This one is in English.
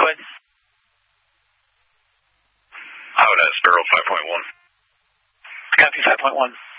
Go ahead. How would I Sparrow 5.1? Copy 5.1.